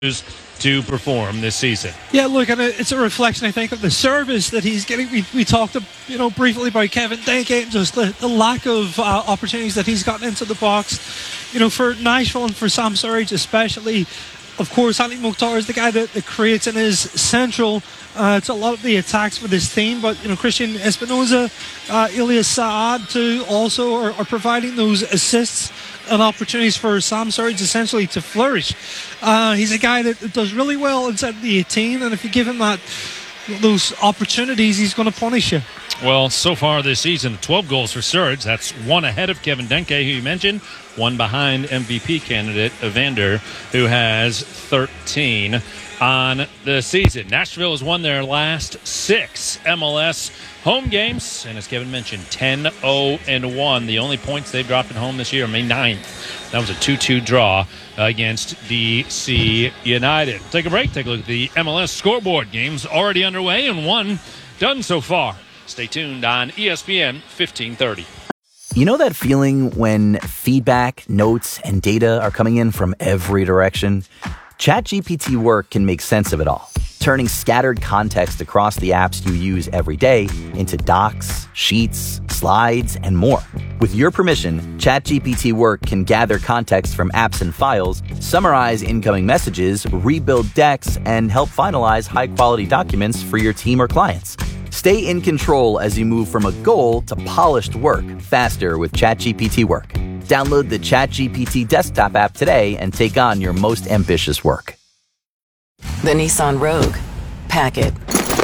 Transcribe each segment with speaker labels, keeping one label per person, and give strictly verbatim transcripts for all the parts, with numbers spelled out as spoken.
Speaker 1: to perform this season.
Speaker 2: Yeah, look, and it's a reflection, I think, of the service that he's getting. We, we talked, you know, briefly about Kevin Denke and just the, the lack of uh, opportunities that he's gotten into the box. You know, for Nashville and for Sam Surridge especially, of course, Ali Mukhtar is the guy that, that creates and is central uh, to a lot of the attacks for this team. But, you know, Christian Espinoza, uh, Elias Saad, too, also are, are providing those assists and opportunities for Sam Surridge essentially to flourish. Uh, he's a guy that does really well inside the eighteen, and if you give him that those opportunities, he's going to punish you.
Speaker 1: Well, so far this season, twelve goals for Surridge. That's one ahead of Kevin Denke, who you mentioned, one behind M V P candidate Evander, who has thirteen on the season. Nashville has won their last six M L S home games, and as Kevin mentioned, ten oh one. The only points they've dropped at home this year are May ninth. That was a two two draw against D C United. Take a break, take a look at the M L S scoreboard. Games already underway and one done so far. Stay tuned on E S P N fifteen thirty.
Speaker 3: You know that feeling when feedback, notes, and data are coming in from every direction? ChatGPT Work can make sense of it all, turning scattered context across the apps you use every day into docs, sheets, slides, and more. With your permission, ChatGPT Work can gather context from apps and files, summarize incoming messages, rebuild decks, and help finalize high-quality documents for your team or clients. Stay in control as you move from a goal to polished work faster with ChatGPT Work. Download the ChatGPT desktop app today and take on your most ambitious work.
Speaker 4: The Nissan Rogue. Pack it.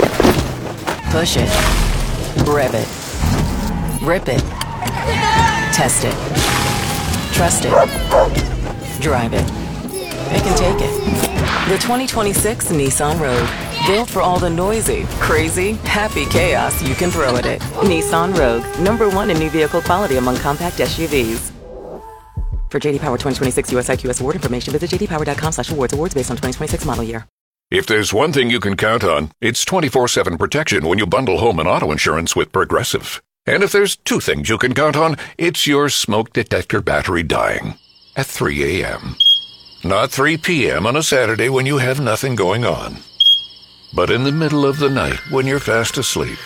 Speaker 4: Push it. Rev it. Rip it. Test it. Trust it. Drive it. Pick and take it. The twenty twenty-six Nissan Rogue. Built for all the noisy, crazy, happy chaos you can throw at it. Nissan Rogue. Number one in new vehicle quality among compact S U Vs. For J D Power twenty twenty-six U S I Q S award information, visit j d power dot com slash awards. Awards based on twenty twenty-six model year.
Speaker 5: If there's one thing you can count on, it's twenty-four seven protection when you bundle home and auto insurance with Progressive. And if there's two things you can count on, it's your smoke detector battery dying at three a.m. Not three p.m. on a Saturday when you have nothing going on, but in the middle of the night when you're fast asleep.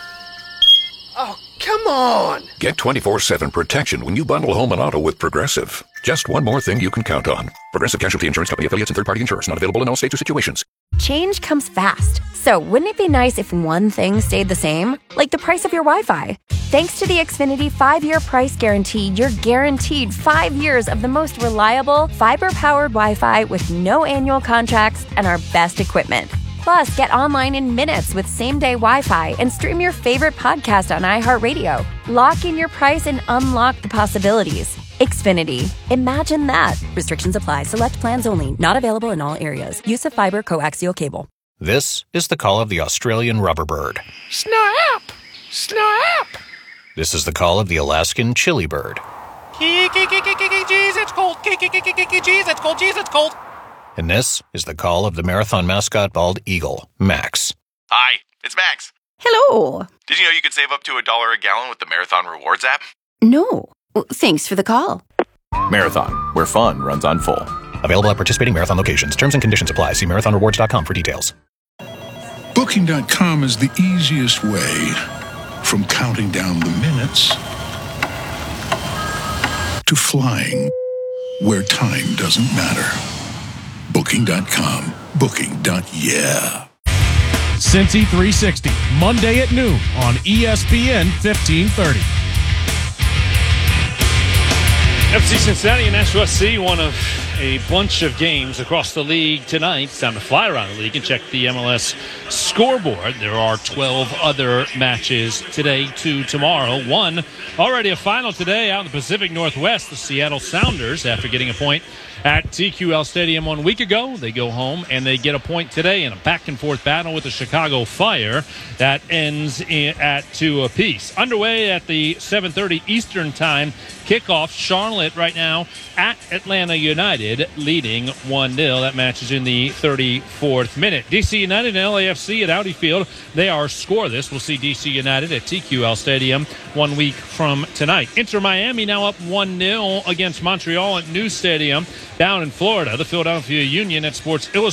Speaker 6: Oh, come on!
Speaker 5: Get twenty-four seven protection when you bundle home and auto with Progressive. Just one more thing you can count on. Progressive Casualty Insurance Company affiliates and third-party insurers. Not available in all states or situations.
Speaker 7: Change comes fast. So wouldn't it be nice if one thing stayed the same? Like the price of your Wi-Fi. Thanks to the Xfinity five-year price guarantee, you're guaranteed five years of the most reliable, fiber-powered Wi-Fi with no annual contracts and our best equipment. Plus, get online in minutes with same-day Wi-Fi and stream your favorite podcast on iHeartRadio. Lock in your price and unlock the possibilities. Xfinity. Imagine that. Restrictions apply. Select plans only. Not available in all areas. Use of fiber coaxial cable.
Speaker 8: This is the call of the Australian rubberbird.
Speaker 6: Snap! Snap!
Speaker 8: This is the call of the Alaskan chili bird.
Speaker 6: Jeez, it's cold. Jeez, it's cold. Jeez, it's cold.
Speaker 8: And this is the call of the marathon mascot bald eagle, Max.
Speaker 9: Hi, it's Max.
Speaker 7: Hello.
Speaker 9: Did you know you could save up to a dollar a gallon with the Marathon Rewards app?
Speaker 7: No. Thanks for the call.
Speaker 10: Marathon, where fun runs on full.
Speaker 8: Available at participating Marathon locations. Terms and conditions apply. See marathon rewards dot com for details.
Speaker 11: Booking dot com is the easiest way from counting down the minutes to flying where time doesn't matter. Booking dot com. Booking. Yeah.
Speaker 12: Cincy three sixty, Monday at noon on E S P N fifteen thirty.
Speaker 1: F C Cincinnati and S U S C, one of a bunch of games across the league tonight. It's time to fly around the league and check the M L S scoreboard. There are twelve other matches today to tomorrow. One already a final today out in the Pacific Northwest. The Seattle Sounders, after getting a point at T Q L Stadium one week ago, they go home and they get a point today in a back-and-forth battle with the Chicago Fire that ends in, at two apiece. Underway at the seven thirty Eastern Time kickoff, Charlotte right now at Atlanta United. United leading one nil. That match is in the thirty-fourth minute. D C United and L A F C at Audi Field. They are scoreless. We'll see D C United at T Q L Stadium one week from tonight. Inter Miami now up one nil against Montreal at New Stadium down in Florida. The Philadelphia Union at Sports Illustrated